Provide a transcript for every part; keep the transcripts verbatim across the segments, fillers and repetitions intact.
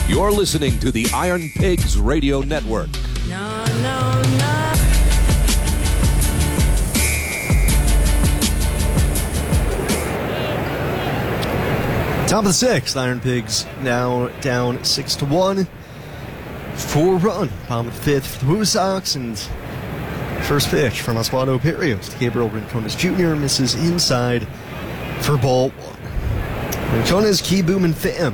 You're listening to the Iron Pigs Radio Network. No, no, no. Top of the sixth, Iron Pigs now down six to one. Four run, bottom of the fifth for the Woo Sox, and first pitch from Oswaldo Berrios to Gabriel Rincones Junior misses inside for ball one. Rincones, Kieboom, and Pham.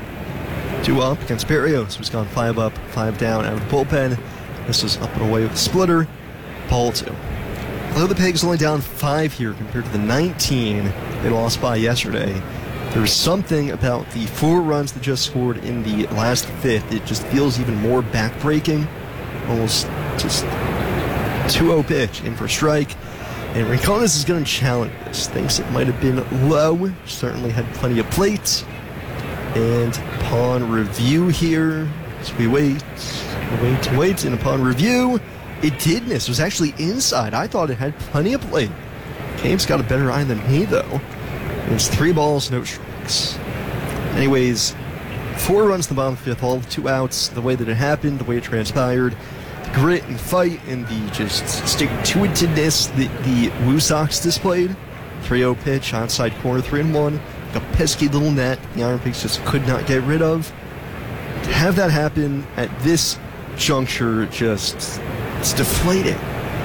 Two up against Berrios, who's gone five up, five down out of the bullpen. This is up and away with a splitter. Ball two. Although the Pigs only down five here compared to the nineteen they lost by yesterday, there's something about the four runs that just scored in the last fifth. It just feels even more backbreaking. Almost just two oh pitch in for strike. And Rincones is going to challenge this. Thinks it might have been low. Certainly had plenty of plate. And upon review here, as we wait, wait, wait, and upon review, it did miss. It was actually inside. I thought it had plenty of plate. Cape's got a better eye than me, though. It's three balls, no strikes. Anyways, four runs in the bottom of the fifth, all two outs. The way that it happened, the way it transpired, the grit and fight, and the just stick-to-itedness that the Woo Sox displayed. three oh pitch, outside corner, three and one. A pesky little net the Iron Pigs just could not get rid of. To have that happen at this juncture, just, it's deflating.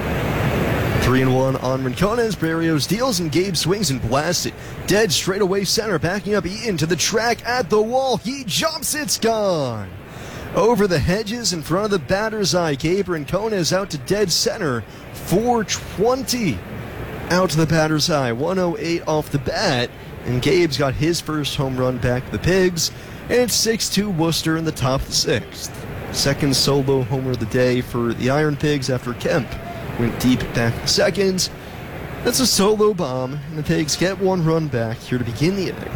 Three and one on Rincones. Berrios deals and Gabe swings and blasts it dead straight away center, backing up Eaton to the track at the wall. He jumps, it's gone. Over the hedges in front of the batter's eye. Gabe Rincones out to dead center. four twenty out to the batter's eye. one oh eight off the bat. And Gabe's got his first home run back to the Pigs. And it's six two Worcester in the top of the sixth. Second solo homer of the day for the Iron Pigs after Kemp went deep back in the second. That's a solo bomb, and the Pigs get one run back here to begin the inning.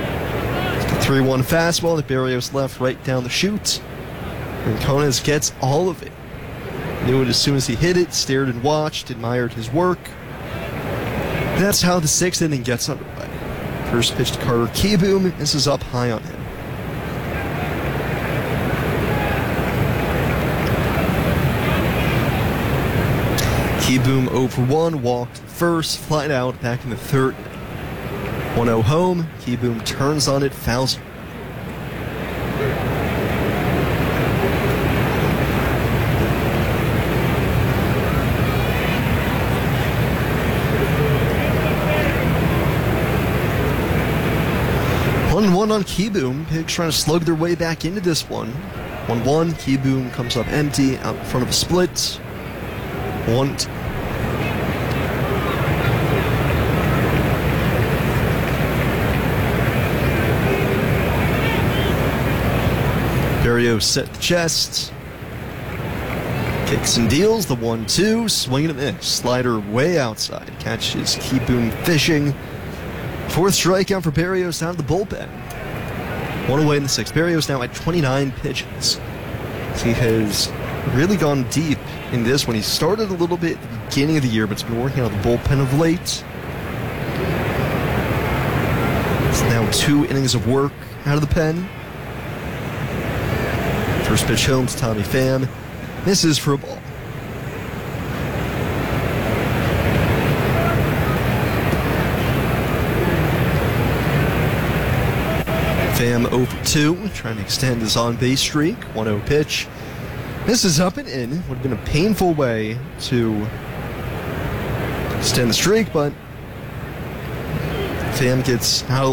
The three one fastball that Berrios left right down the chute. Rincones gets all of it. Knew it as soon as he hit it, stared and watched, admired his work. That's how the sixth inning gets underway. First pitch to Carter Kieboom. This is up high on him. Kieboom oh for one, walked first, flied out, back in the third. one oh home. Kieboom turns on it, fouls it. one one on Kieboom. Pigs trying to slug their way back into this one. one one. Kieboom comes up empty out in front of a split. one two. Berrios set the chest. Kicks and deals. The one two. Swing and a miss. Slider way outside. Catches Kieboom fishing. Fourth strikeout for Berrios down to the bullpen. One away in the sixth. Berrios now at twenty-nine pitches. He has really gone deep in this one. He started a little bit at the beginning of the year, but has been working on the bullpen of late. It's now two innings of work out of the pen. First pitch home to Tommy Pham. Misses for a ball. Pham oh for two, trying to extend his on-base streak. one oh pitch. Misses up and in. Would have been a painful way to extend the streak, but Pham gets out.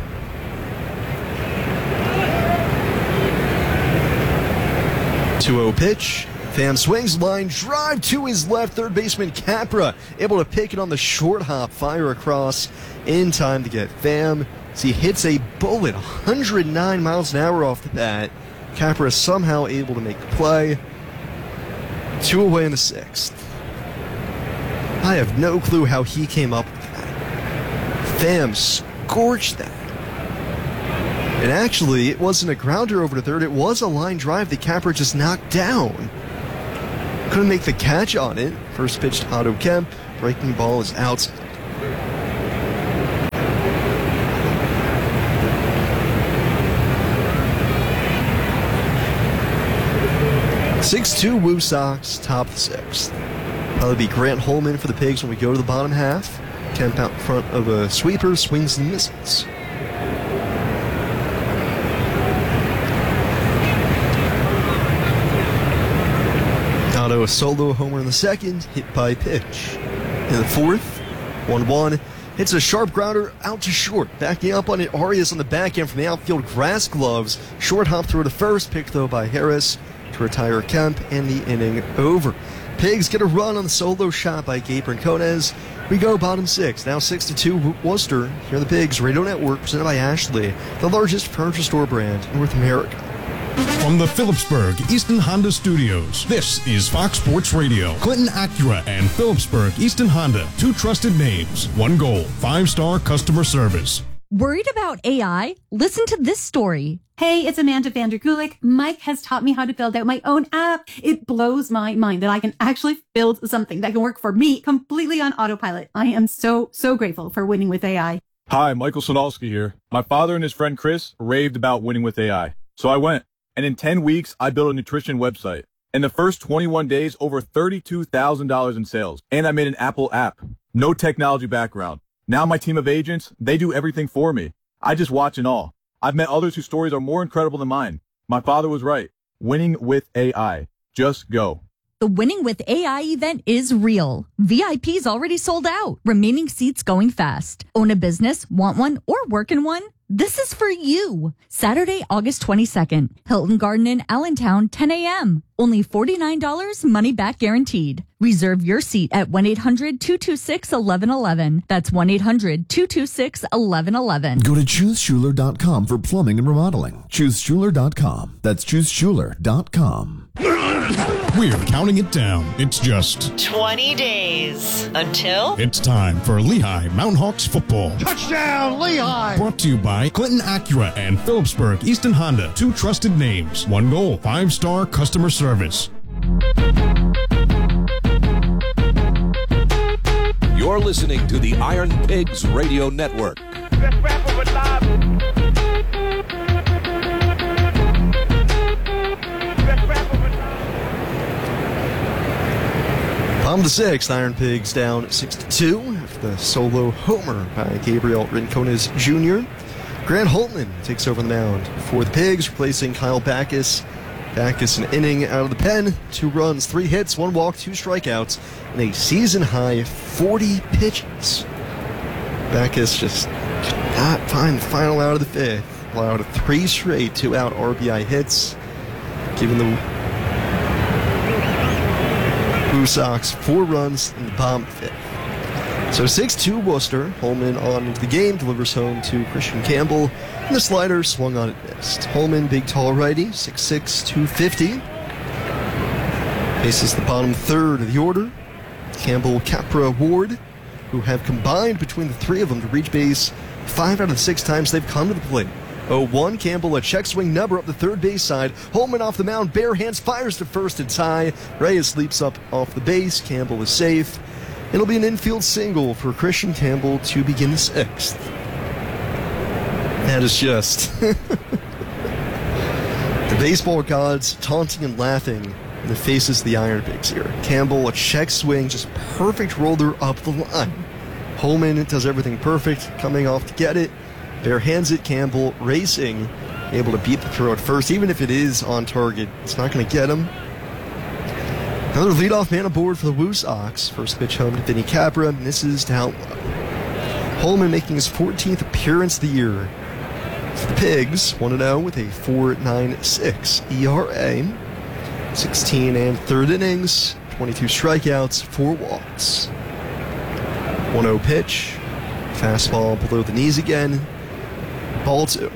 two oh pitch. Pham swings, line drive to his left. Third baseman Capra able to pick it on the short hop, fire across in time to get Pham. As he hits a bullet, one hundred nine miles an hour off the bat. Capra somehow able to make the play. Two away in the sixth. I have no clue how he came up with that. Pham scorched that. And actually, it wasn't a grounder over to third. It was a line drive that Capra just knocked down. Couldn't make the catch on it. First pitch to Otto Kemp. Breaking ball is outside. six two Woo Sox, top of the sixth. That'll be Grant Holman for the Pigs when we go to the bottom half. Kemp out in front of a sweeper, swings and misses. Otto a solo homer in the second, hit by pitch. In the fourth, one one, hits a sharp grounder out to short. Backing up on it, Arias on the back end from the outfield, grass gloves. Short hop throw to first, picked though by Harris to retire Kemp, and the inning over. Pigs get a run on the solo shot by Gabe Rincones. We go bottom six, now six to two Worcester. Here are the Pigs Radio Network, presented by Ashley, the largest furniture store brand in North America. From the Phillipsburg Easton Honda Studios, this is Fox Sports Radio. Clinton Acura and Phillipsburg Easton Honda, two trusted names, one goal, five-star customer service. Worried about A I? Listen to this story. Hey, it's Amanda Vanderkulik. Mike has taught me how to build out my own app. It blows my mind that I can actually build something that can work for me completely on autopilot. I am so, so grateful for Winning with A I. Hi, Michael Sonalski here. My father and his friend Chris raved about Winning with A I. So I went. And in ten weeks, I built a nutrition website. In the first twenty-one days, over thirty-two thousand dollars in sales. And I made an Apple app. No technology background. Now my team of agents, they do everything for me. I just watch and all. I've met others whose stories are more incredible than mine. My father was right. Winning with A I. Just go. The Winning with A I event is real. V I P's already sold out. Remaining seats going fast. Own a business, want one, or work in one? This is for you. Saturday, August twenty-second. Hilton Garden in Allentown, ten a.m. Only forty-nine dollars, money back guaranteed. Reserve your seat at one eight hundred two two six one one one one. That's one eight hundred two two six one one one one. Go to choose schuler dot com for plumbing and remodeling. choose schuler dot com. That's choose schuler dot com. We're counting it down. It's just twenty days until it's time for Lehigh Mountain Hawks football. Touchdown, Lehigh! Brought to you by Clinton Acura and Phillipsburg Easton Honda, two trusted names, one goal, five-star customer service. You're listening to the Iron Pigs Radio Network. Bottom of the sixth, Iron Pigs down six to two after the solo homer by Gabriel Rincones Junior Grant Holtman takes over the mound for the Pigs, replacing Kyle Backus. Backus an inning out of the pen, two runs, three hits, one walk, two strikeouts, and a season-high forty pitches. Backus just could not find the final out of the fifth, allowed three straight two-out R B I hits, giving the Woo Sox four runs in the bottom fifth. So six two Worcester. Holman on into the game, delivers home to Christian Campbell, and the slider swung on it, missed. Holman, big tall righty, six six, two fifty. Faces the bottom third of the order. Campbell, Capra, Ward, who have combined between the three of them to reach base five out of the six times they've come to the plate. oh one, Campbell, a check swing number up the third base side. Holman off the mound, bare hands, fires to first and tie. Reyes leaps up off the base. Campbell is safe. It'll be an infield single for Christian Campbell to begin the sixth. That is just the baseball gods taunting and laughing in the faces of the Iron Pigs here. Campbell, a check swing, just perfect roller up the line. Holman does everything perfect, coming off to get it. Bare hands it, Campbell racing, able to beat the throw at first, even if it is on target. It's not going to get him. Another leadoff man aboard for the Woo Sox. First pitch home to Vinny Capra, misses down low. Holman making his fourteenth appearance of the year for the Pigs, one oh with a four point nine six E R A. sixteen and third innings, twenty-two strikeouts, four walks. one oh pitch, fastball below the knees again. Ball two.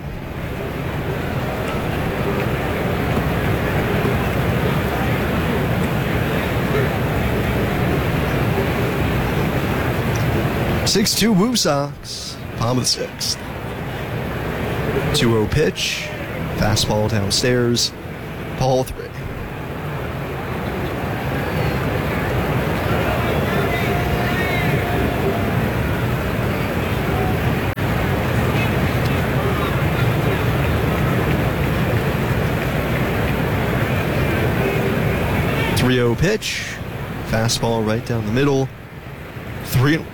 six two Woo Sox, bottom of the sixth. two oh pitch, fastball downstairs, ball three. three oh pitch. Fastball right down the middle. three and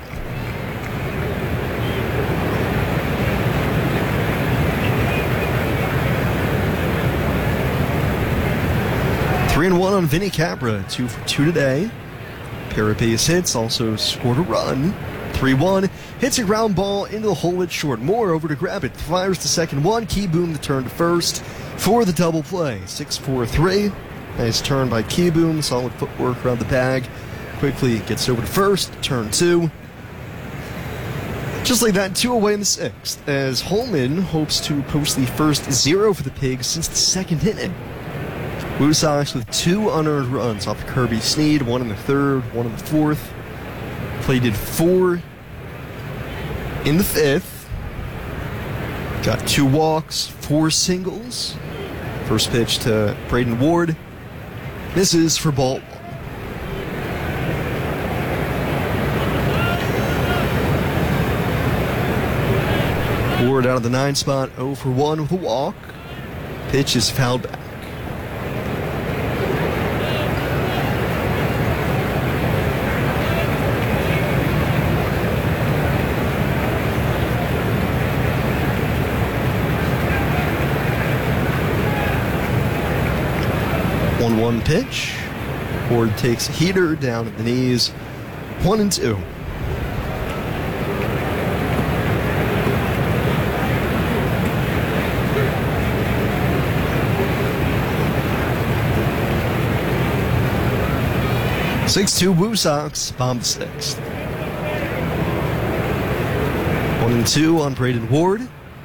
Three and one on Vinny Capra, two for two today. Pair of base hits, also scored a run. three one, hits a ground ball into the hole at short. Moore over to grab it, fires to second one. Keyboom the turn to first for the double play. six four three, nice turn by Keyboom, solid footwork around the bag. Quickly gets over to first, turn two. Just like that, two away in the sixth, as Holman hopes to post the first zero for the Pigs since the second inning. Blue Sox with two unearned runs off of Kirby Snead, one in the third, one in the fourth. Play did four in the fifth. Got two walks, four singles. First pitch to Braden Ward. Misses for ball one. Ward out of the nine spot, oh for one with a walk. Pitch is fouled back. one one pitch. Ward takes a heater down at the knees. One and two. six two Woo Sox, bomb the sixth. One and two on Braden Ward.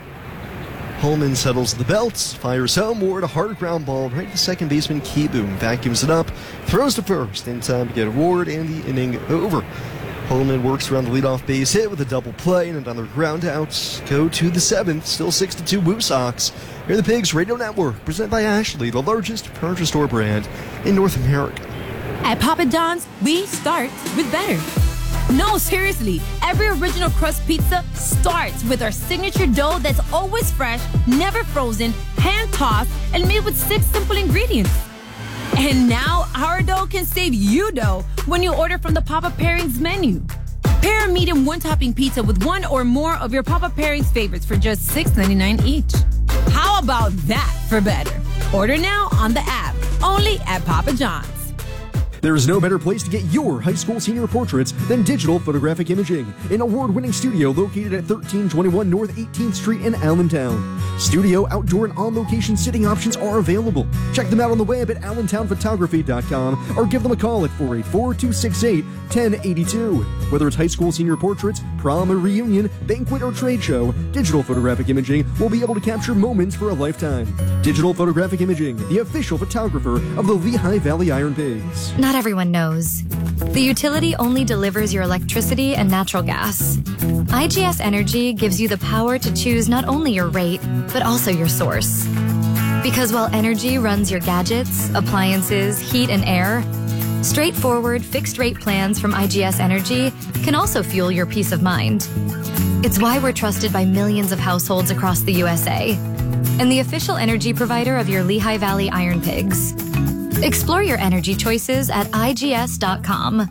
Holman settles the belts, fires home. Ward a hard ground ball right to second baseman Keyboom. Vacuums it up, throws to first in time to get Ward and the inning over. Holman works around the leadoff base hit with a double play and another ground out. Go to the seventh, still six to two Woo Sox. Here the Pigs Radio Network, presented by Ashley, the largest furniture store brand in North America. At Papa John's, we start with better. No, seriously, every original crust pizza starts with our signature dough that's always fresh, never frozen, hand-tossed, and made with six simple ingredients. And now, our dough can save you dough when you order from the Papa Pairings menu. Pair a medium one-topping pizza with one or more of your Papa Pairings favorites for just six ninety-nine each. How about that for better? Order now on the app, only at Papa John's. There is no better place to get your high school senior portraits than Digital Photographic Imaging, an award-winning studio located at thirteen twenty-one North eighteenth Street in Allentown. Studio, outdoor, and on-location sitting options are available. Check them out on the web at allentown photography dot com or give them a call at four eight four, two six eight, one zero eight two. Whether it's high school senior portraits, prom or reunion, banquet or trade show, Digital Photographic Imaging will be able to capture moments for a lifetime. Digital Photographic Imaging, the official photographer of the Lehigh Valley Iron Pigs. Not everyone knows. The utility only delivers your electricity and natural gas. I G S Energy gives you the power to choose not only your rate, but also your source. Because while energy runs your gadgets, appliances, heat, and air, straightforward fixed-rate plans from I G S Energy can also fuel your peace of mind. It's why we're trusted by millions of households across the U S A and the official energy provider of your Lehigh Valley Iron Pigs. Explore your energy choices at I G S dot com.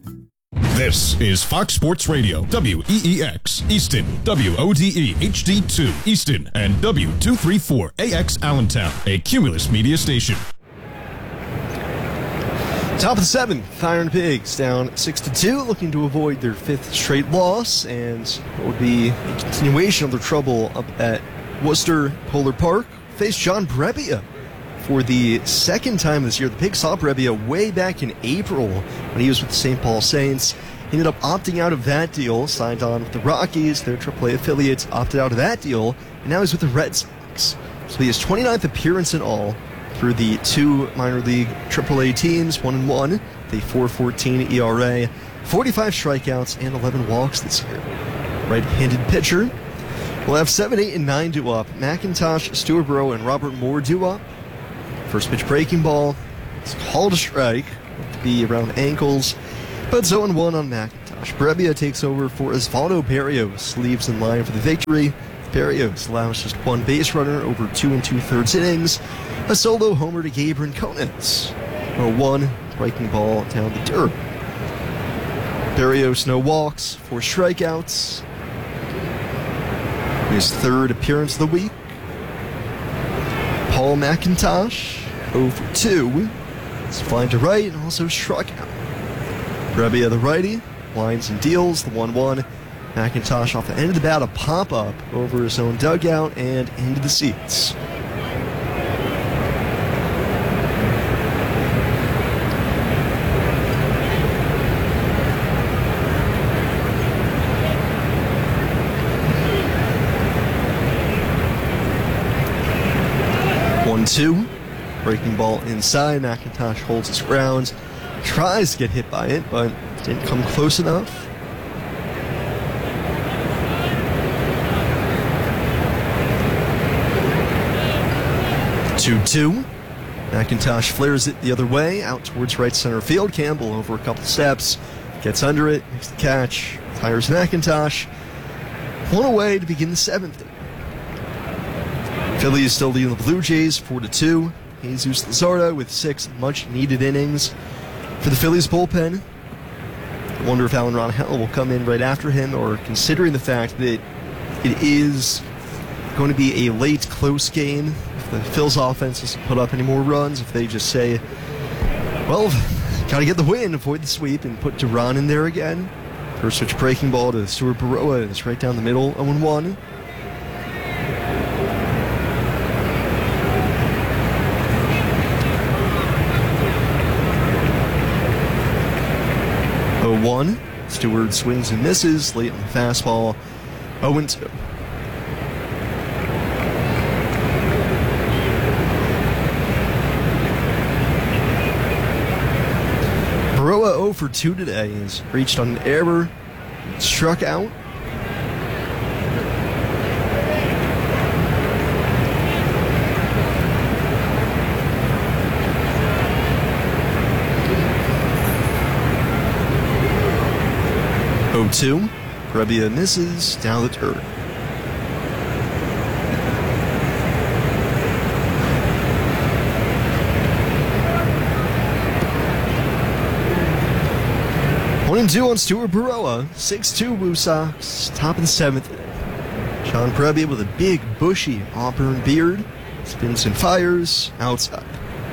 This is Fox Sports Radio, W E E X, Easton, W O D E H D two, Easton, and W two thirty-four A X Allentown, a Cumulus media station. Top of the seventh, Iron Pigs down six to two, looking to avoid their fifth straight loss, and what would be a continuation of their trouble up at Worcester Polar Park. Face John Brebbia for the second time this year. The Pigs saw Brebbia way back in April when he was with the Saint Paul Saints. He ended up opting out of that deal, signed on with the Rockies, their triple A affiliates, opted out of that deal, and now he's with the Red Sox. So he has twenty-ninth appearance in all through the two minor league triple A teams, one and one, with a four fourteen E R A, forty-five strikeouts, and eleven walks this year. Right-handed pitcher. We'll have seven, eight, and nine due up. McIntosh, Stuart Burrow, and Robert Moore due up. First pitch breaking ball. It's called a strike. To be around ankles. But it's oh and one on McIntosh. Brebbia takes over for Osvaldo Berrios. Leaves in line for the victory. Berrios allows just one base runner over two and two-thirds innings. A solo homer to Gabe Rincones. oh one, breaking ball down the dirt. Berrios no walks, four strikeouts. His third appearance of the week. Paul McIntosh, oh for two. He's flying to right and also struck out. Brebbia, the righty, winds and deals the one one. McIntosh off the end of the bat, a pop-up over his own dugout and into the seats. one two. Breaking ball inside. McIntosh holds his ground. Tries to get hit by it, but didn't come close enough. two two. McIntosh flares it the other way, out towards right center field. Campbell over a couple steps, gets under it, makes the catch, fires McIntosh. One away to begin the seventh. Phillies still leading the Blue Jays four to two. Jesus Luzardo with six much-needed innings for the Phillies bullpen. I wonder if Alan Ronhell will come in right after him, or considering the fact that it is going to be a late, close game, if the Phils offense doesn't put up any more runs, if they just say, well, got to get the win, avoid the sweep, and put Duran in there again. First switch breaking ball to Stuart Baroa, and it's right down the middle, oh one. oh one. Stewart swings and misses late on the fastball. oh two. Baroa oh for two today. He's reached on an error, struck out. oh two. Brebbia misses down the dirt. One and two on Stuart Baroa. six two Blue Sox. Top of the seventh. Sean Brebbia with a big, bushy auburn beard. Spins and fires outside.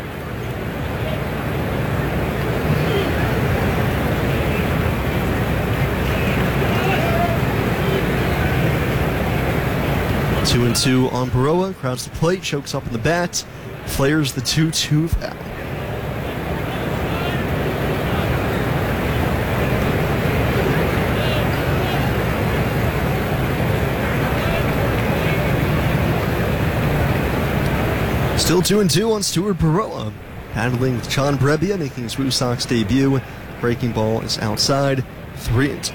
Two and two on Baroa. Crowds the plate, chokes up in the bat, flares the two two foul. Still two and two on Stuart Baroa. Handling with Sean Brebbia, making his Blue Sox debut. Breaking ball is outside. Three and two.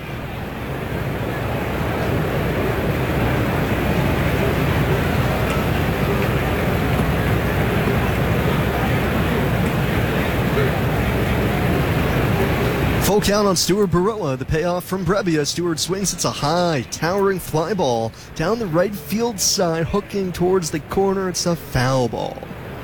Full count on Stuart Baroa. The payoff from Brebbia. Stewart swings. It's a high, towering fly ball down the right field side, hooking towards the corner. It's a foul ball.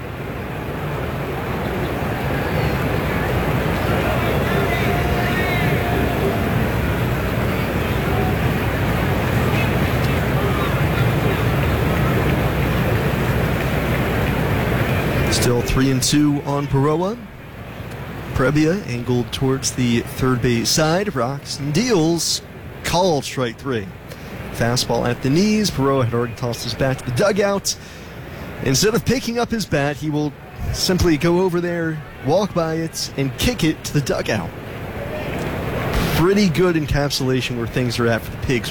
Still three and two on Baroa. Brebbia angled towards the third base side, rocks and deals, called strike three. Fastball at the knees. Baroa had already tossed his bat to the dugout. Instead of picking up his bat, he will simply go over there, walk by it, and kick it to the dugout. Pretty good encapsulation where things are at for the Pigs.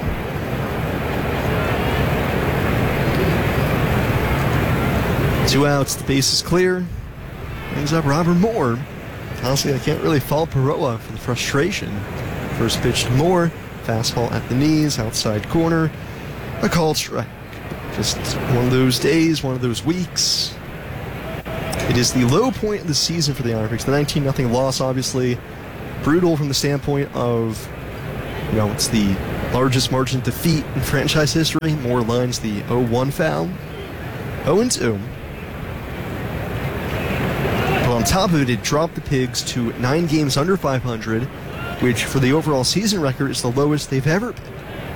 Two outs, the base is clear. Brings up Robert Moore. Honestly, I can't really fault Baroa for the frustration. First pitch to Moore, fastball at the knees, outside corner, a called strike. Just one of those days, one of those weeks. It is the low point of the season for the Iron Pigs. The nineteen nothing loss, obviously, brutal from the standpoint of, you know, it's the largest margin of defeat in franchise history. Moore lines the oh one foul. oh and two. On top of it, it dropped the Pigs to nine games under five hundred, which for the overall season record is the lowest they've ever been.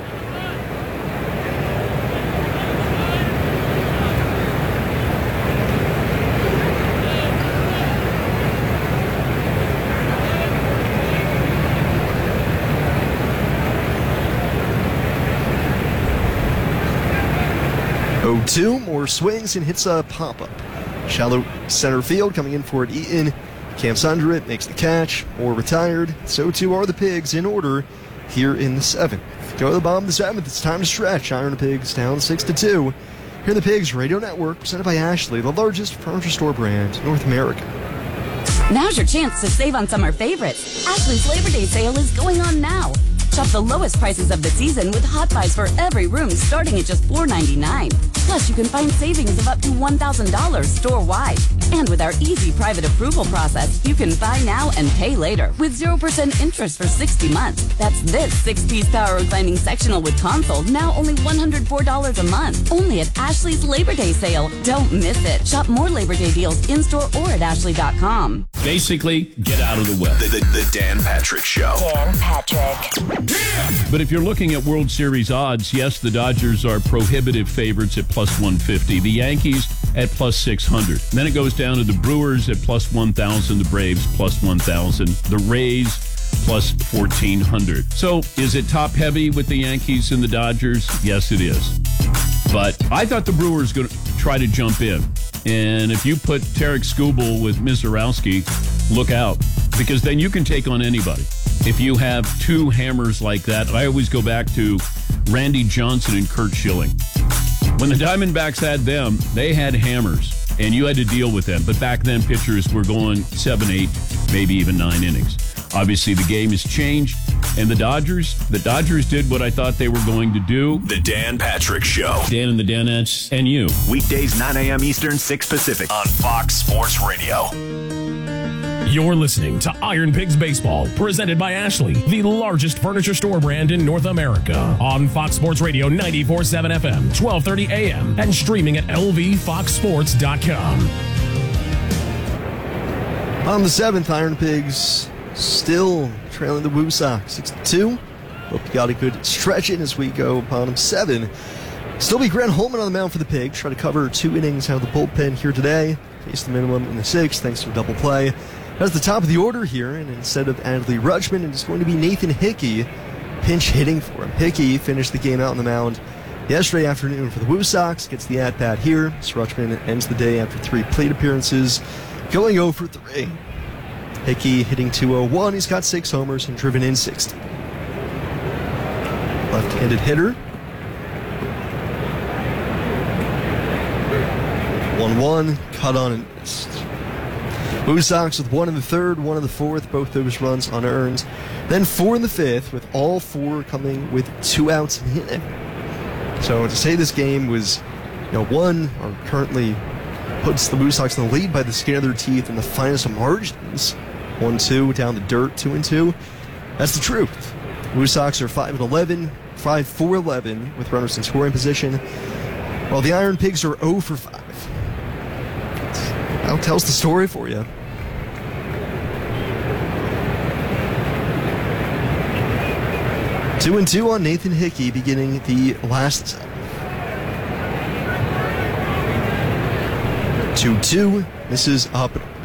oh two, more swings and hits a pop-up. Shallow center field, coming in for it, Eaton. Camps under it, makes the catch, or retired. So too are the Pigs in order here in the seventh. Go to the bottom of the seventh, it's time to stretch. Iron Pigs down six to two. Here in the Pigs Radio Network, presented by Ashley, the largest furniture store brand in North America. Now's your chance to save on summer favorites. Ashley's Labor Day sale is going on now. Shop the lowest prices of the season with hot buys for every room starting at just four ninety-nine. Plus, you can find savings of up to one thousand dollars store-wide. And with our easy private approval process, you can buy now and pay later with zero percent interest for sixty months. That's this six-piece power reclining sectional with console, now only one hundred four dollars a month. Only at Ashley's Labor Day sale. Don't miss it. Shop more Labor Day deals in-store or at ashley dot com. Basically, get out of the way. The, the, the Dan Patrick Show. Dan Patrick. But if you're looking at World Series odds, yes, the Dodgers are prohibitive favorites at plus one fifty. The Yankees at plus six hundred. Then it goes down to the Brewers at plus one thousand, the Braves plus one thousand, the Rays plus fourteen hundred. So is it top heavy with the Yankees and the Dodgers? Yes, it is. But I thought the Brewers going to try to jump in. And if you put Tarek Skubal with Mizorowski, look out, because then you can take on anybody. If you have two hammers like that, I always go back to Randy Johnson and Curt Schilling. When the Diamondbacks had them, they had hammers, and you had to deal with them. But back then, pitchers were going seven, eight, maybe even nine innings. Obviously, the game has changed, and the Dodgers, the Dodgers did what I thought they were going to do. The Dan Patrick Show. Dan and the Danettes, and you. Weekdays, nine a.m. Eastern, six Pacific on Fox Sports Radio. You're listening to Iron Pigs Baseball, presented by Ashley, the largest furniture store brand in North America. On Fox Sports Radio ninety-four point seven F M, twelve thirty A M, and streaming at L V fox sports dot com. On the seventh, Iron Pigs still trailing the Woo Sox six to two. Hope you got a good stretch in as we go bottom seven. Still be Grant Holman on the mound for the Pigs. Try to cover two innings out of the bullpen here today. Face the minimum in the sixth thanks to a double play. That's the top of the order here, and instead of Adley Rutschman, it's going to be Nathan Hickey pinch hitting for him. Hickey finished the game out on the mound yesterday afternoon for the Woo Sox, gets the at-bat here. So Rutschman ends the day after three plate appearances, going oh for three. Hickey hitting two oh one, he's got six homers and driven in sixty. Left-handed hitter. one one, cut on and missed. Woo Sox with one in the third, one in the fourth, both those runs unearned. Then four in the fifth, with all four coming with two outs in the inning. So to say this game was, you know, one, or currently puts the Woo Sox in the lead by the skin of their teeth in the finest of margins, one two, down the dirt, two and two, that's the truth. Woo Sox are five and eleven, five four eleven with runners in scoring position, while the Iron Pigs are oh for five. That tells the story for you. Two and two on Nathan Hickey beginning the last set. two two, misses up and